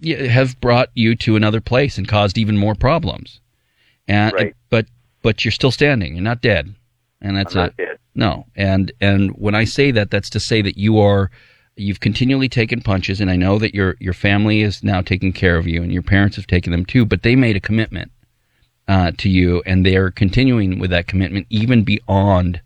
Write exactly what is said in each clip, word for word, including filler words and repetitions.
have brought you to another place and caused even more problems. And right. but but you're still standing. You're not dead. And that's I'm not a, dead. No. And and when I say that, that's to say that you are you've continually taken punches, and I know that your your family is now taking care of you, and your parents have taken them too. But they made a commitment uh, to you, and they are continuing with that commitment even beyond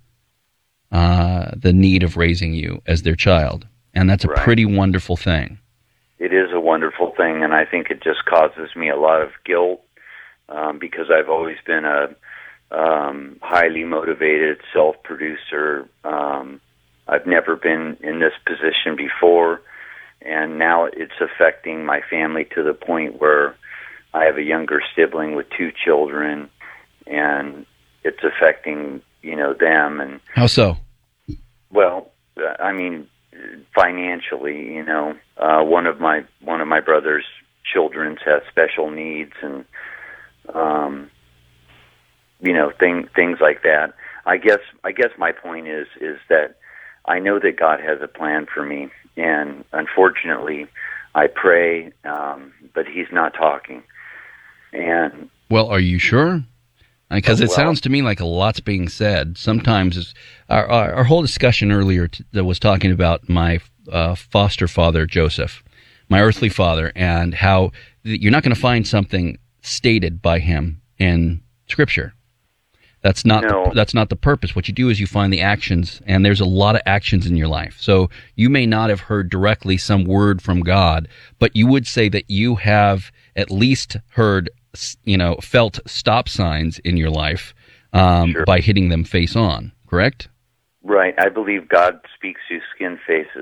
uh, the need of raising you as their child. And that's a right. pretty wonderful thing. It is a wonderful thing, and I think it just causes me a lot of guilt um, because I've always been a um, highly motivated self-producer. Um, I've never been in this position before, and now it's affecting my family to the point where I have a younger sibling with two children, and it's affecting, you know, them. And how so? Well, I mean, financially, you know, uh, one of my one of my brother's children has special needs, and um, you know, thing, things like that. I guess I guess my point is is that I know that God has a plan for me, and unfortunately, I pray, um, but He's not talking. And well, are you sure? Because oh, it well, sounds to me like a lot's being said. Sometimes it's, our, our our whole discussion earlier t- that was talking about my uh, foster father Joseph, my earthly father, and how th- you're not going to find something stated by him in Scripture. That's not no. the, that's not the purpose. What you do is you find the actions, and there's a lot of actions in your life. So you may not have heard directly some word from God, but you would say that you have at least heard, you know, felt stop signs in your life um, sure. by hitting them face on. Correct? Right. I believe God speaks through skin faces.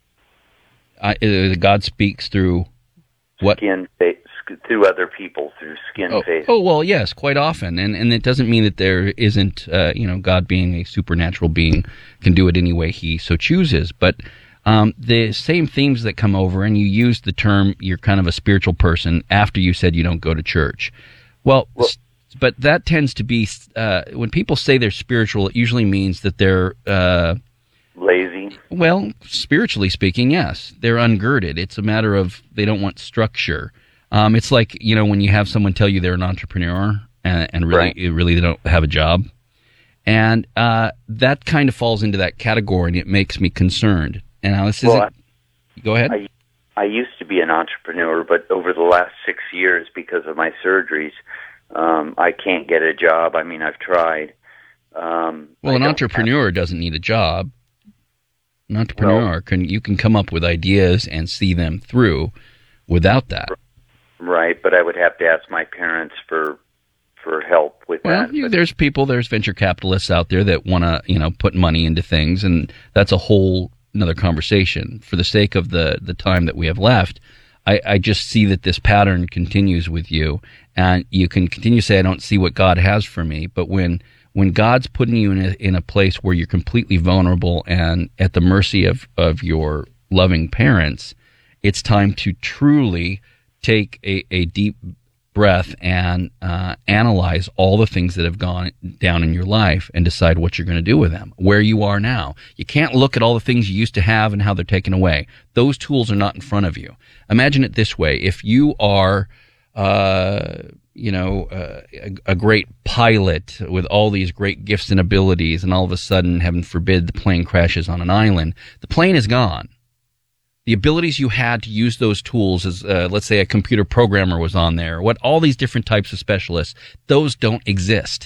I, uh, God speaks through what? Skin fa- through other people, through skin oh, faces. Oh, well, yes, quite often. And and it doesn't mean that there isn't, uh, you know, God being a supernatural being can do it any way He so chooses. But um, the same themes that come over, and you use the term, you're kind of a spiritual person after you said you don't go to church. Well, well but that tends to be, uh, when people say they're spiritual, it usually means that they're Uh, lazy. Well, spiritually speaking, yes. They're ungirded. It's a matter of they don't want structure. Um, it's like, you know, when you have someone tell you they're an entrepreneur and, and really, right. really they don't have a job. And uh, that kind of falls into that category, and it makes me concerned. And now this well, isn't... I, go ahead. I, I used to be an entrepreneur, but over the last six years, because of my surgeries, um, I can't get a job. I mean, I've tried. Um, well, I an entrepreneur have... doesn't need a job. An entrepreneur, well, can you can come up with ideas and see them through without that. Right, but I would have to ask my parents for for help with well, that. Well, there's people, there's venture capitalists out there that want to, you know, put money into things, and that's a whole another conversation. For the sake of the, the time that we have left, I, I just see that this pattern continues with you, and you can continue to say, I don't see what God has for me, but when when God's putting you in a, in a place where you're completely vulnerable and at the mercy of, of your loving parents, it's time to truly take a, a deep breath and uh, analyze all the things that have gone down in your life and decide what you're going to do with them, where you are now. You can't look at all the things you used to have and how they're taken away. Those tools are not in front of you. Imagine it this way. If you are, uh, you know, uh, a, a great pilot with all these great gifts and abilities, and all of a sudden, heaven forbid, the plane crashes on an island, the plane is gone. The abilities you had to use those tools as, uh, let's say, a computer programmer was on there, what all these different types of specialists, those don't exist.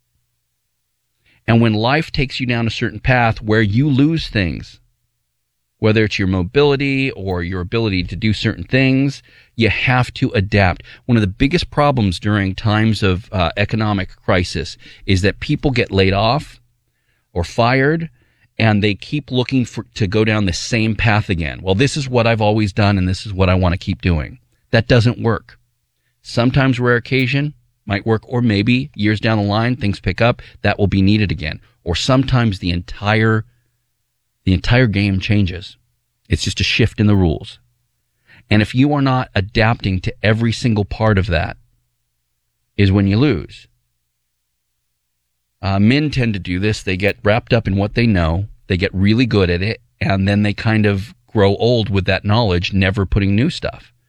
And when life takes you down a certain path where you lose things, whether it's your mobility or your ability to do certain things, you have to adapt. One of the biggest problems during times of uh, economic crisis is that people get laid off or fired, and they keep looking for to go down the same path again. Well, this is what I've always done, and this is what I want to keep doing. That doesn't work. Sometimes rare occasion might work, or maybe years down the line, things pick up, that will be needed again. Or sometimes the entire the entire game changes. It's just a shift in the rules. And if you are not adapting to every single part of that, is when you lose. Uh, men tend to do this. They get wrapped up in what they know. They get really good at it, and then they kind of grow old with that knowledge, never putting new stuff.